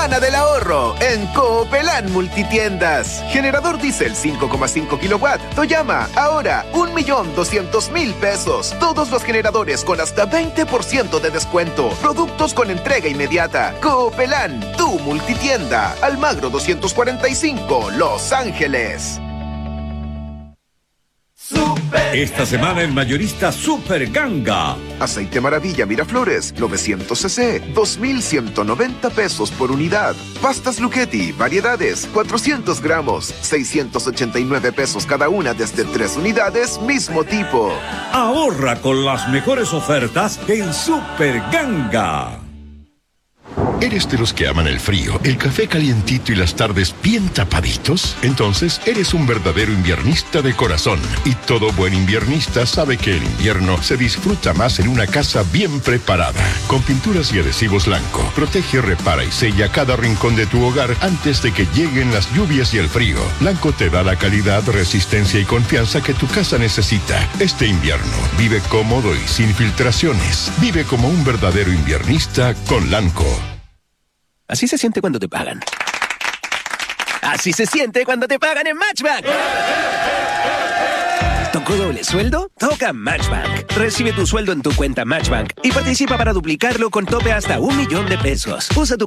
Semana del Ahorro en Coopelán Multitiendas. Generador diésel 5,5 kilowatt. Toyama, ahora 1.200.000 pesos. Todos los generadores con hasta 20% de descuento. Productos con entrega inmediata. Coopelán, tu multitienda. Almagro 245, Los Ángeles. Esta semana en Mayorista Super Ganga. Aceite Maravilla Miraflores, 900 cc, 2.190 pesos por unidad. Pastas Lucchetti, variedades, 400 gramos, 689 pesos cada una desde 3 unidades, mismo tipo. Ahorra con las mejores ofertas en Super Ganga. ¿Eres de los que aman el frío, el café calientito y las tardes bien tapaditos? Entonces, eres un verdadero inviernista de corazón. Y todo buen inviernista sabe que el invierno se disfruta más en una casa bien preparada. Con pinturas y adhesivos Lanco, protege, repara y sella cada rincón de tu hogar antes de que lleguen las lluvias y el frío. Lanco te da la calidad, resistencia y confianza que tu casa necesita. Este invierno, vive cómodo y sin filtraciones. Vive como un verdadero inviernista con Lanco. Así se siente cuando te pagan. Así se siente cuando te pagan en Matchbank. ¿Tocó doble sueldo? Toca Matchbank. Recibe tu sueldo en tu cuenta Matchbank y participa para duplicarlo con tope hasta 1 millón de pesos. Usa tu